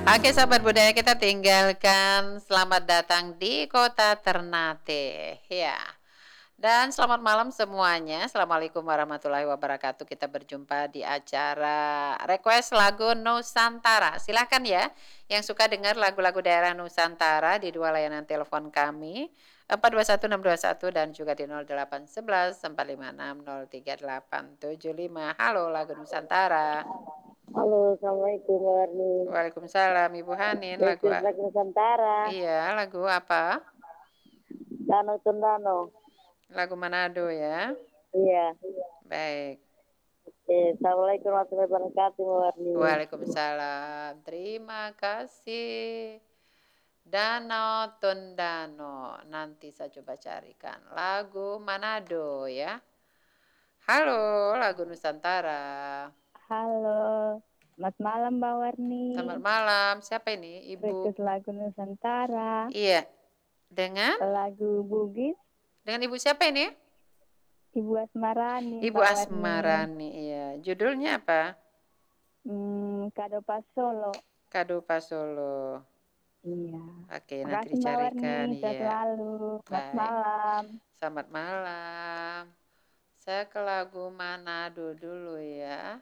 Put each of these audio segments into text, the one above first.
Oke, sahabat budaya kita tinggalkan selamat datang di kota Ternate. Ya. Dan selamat malam semuanya. Assalamualaikum warahmatullahi wabarakatuh. Kita berjumpa di acara request lagu Nusantara. Silakan ya yang suka dengar lagu-lagu daerah Nusantara di dua layanan telepon kami 421621 dan juga di 0811 456 03875. Halo lagu Nusantara. Halo, Assalamualaikum warahmatullahi wabarakatuh. Waalaikumsalam Ibu Hanin, lagu Request Nusantara, iya, lagu apa? Danau Tondano. Lagu Manado ya. Iya. Baik. Assalamualaikum warahmatullahi wabarakatuh, Warni. Waalaikumsalam. Terima kasih. Danau Tondano. Nanti saya coba carikan lagu Manado ya. Halo, lagu Nusantara. Halo, selamat malam Mbak Warni. Selamat malam. Siapa ini? Ibu. Request lagu Nusantara. Iya. Dengan? Lagu Bugis. Dengan Ibu siapa ini? Ibu Asmarani. Ibu Mbak Asmarani. Iya. Judulnya apa? Kado Pas Solo. Kado Pas Solo. Iya. Oke, nanti Makasih Mbak Warni. dicarikan Sehat ya. selalu. Selamat Baik. malam. Selamat malam. Saya ke lagu Manado dulu ya.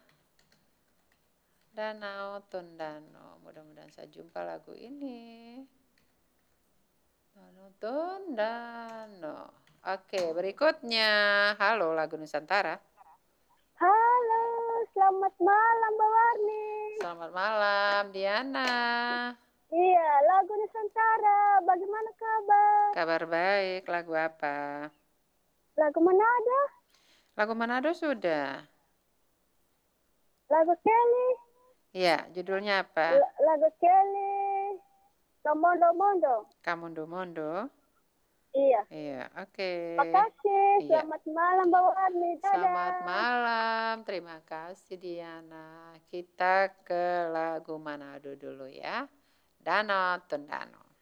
Danau Tondano. Mudah-mudahan saya jumpa lagu ini. Danau Tondano. Oke, berikutnya. Halo lagu Nusantara. Halo, selamat malam Mbak Warni. Selamat malam Diana. Iya, lagu Nusantara. Bagaimana kabar? Kabar baik. Lagu apa? Lagu Manado. Lagu Manado sudah. Lagu Kelly. Iya, judulnya apa? Lagu Kelly. Kamondo-mondo. Kamondo-mondo. Iya. Iya, oke. Makasih. Iya. Selamat malam Mbak Warni. Dadah. Selamat malam. Terima kasih Diana. Kita ke lagu Manado dulu ya. Danau Tondano.